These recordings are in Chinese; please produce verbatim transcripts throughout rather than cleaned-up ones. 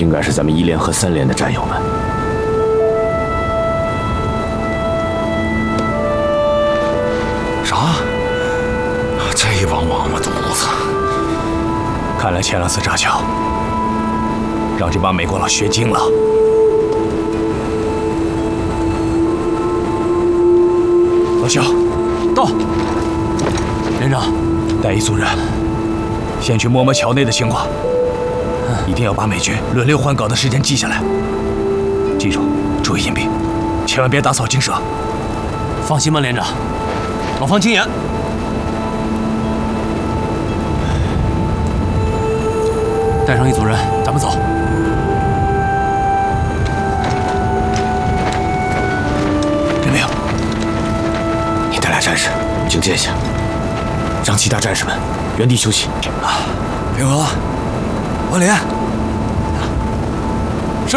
应该是咱们一连和三连的战友们。 啥？这帮王八犊子！ 看来前两次炸桥，让这帮美国佬学精了。老肖，到。连长，带一组人，先去摸摸桥内的情况。一定要把美军轮流换岗的时间记下来。记住，注意隐蔽，千万别打草惊蛇。 放心吧，连长，老方听言。带上一组人，咱们走。 任明，你带俩战士警戒一下，让其他战士们原地休息。啊， 平和，王林，是。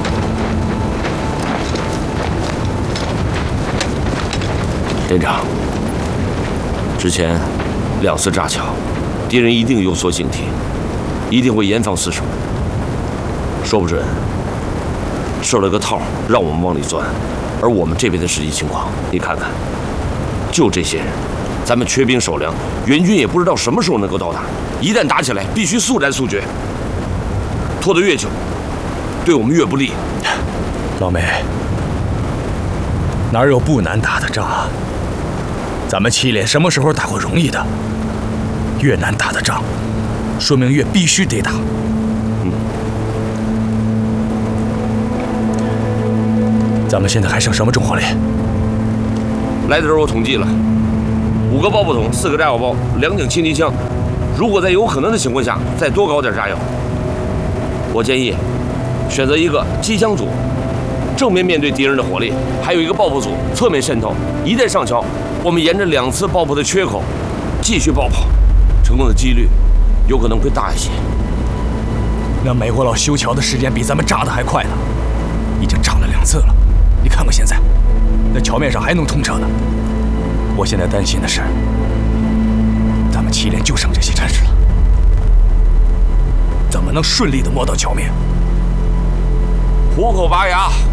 连长，之前两次炸桥，敌人一定有所警惕，一定会严防死守，说不准设了个套让我们往里钻。而我们这边的实际情况，你看看，就这些人，咱们缺兵少粮，援军也不知道什么时候能够到达。一旦打起来，必须速战速决，拖得越久，对我们越不利。 老梅，哪有不难打的仗啊？咱们七连什么时候打过容易的？越难打的仗，说明越必须得打。 嗯， 咱们现在还剩什么重火力？ 来的时候我统计了，五个爆破筒，四个炸药包，两挺轻机枪。如果在有可能的情况下，再多搞点炸药，我建议选择一个机枪组，正面面对敌人的火力，还有一个爆破组侧面渗透。一旦上桥，我们沿着两次爆破的缺口继续爆破，成功的几率有可能会大一些。 那美国佬修桥的时间比咱们炸的还快呢，已经炸了两次了。你看看现在，那桥面上还能通车呢。我现在担心的是，咱们七连就剩这些战士了，怎么能顺利的摸到桥面？ 虎口拔牙，